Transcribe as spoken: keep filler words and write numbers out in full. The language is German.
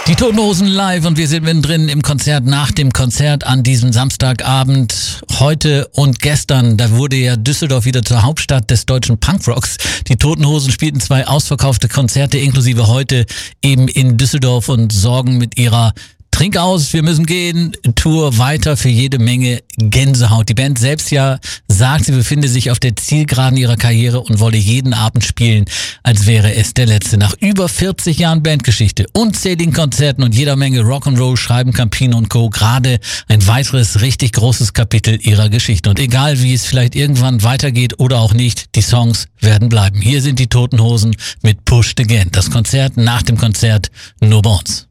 Die Toten Hosen live und wir sind mittendrin im Konzert nach dem Konzert an diesem Samstagabend. Heute und gestern, da wurde ja Düsseldorf wieder zur Hauptstadt des deutschen Punkrocks. Die Toten Hosen spielten zwei ausverkaufte Konzerte, inklusive heute eben in Düsseldorf, und sorgen mit ihrer Trink aus, wir müssen gehen, Tour weiter für jede Menge Gänsehaut. Die Band selbst ja sagt, sie befinde sich auf der Zielgeraden ihrer Karriere und wolle jeden Abend spielen, als wäre es der letzte. Nach über vierzig Jahren Bandgeschichte, unzähligen Konzerten und jeder Menge Rock'n'Roll schreiben Campino und Co. gerade ein weiteres richtig großes Kapitel ihrer Geschichte. Und egal, wie es vielleicht irgendwann weitergeht oder auch nicht, die Songs werden bleiben. Hier sind die Toten Hosen mit Pushed Again. Das Konzert nach dem Konzert nur bei uns.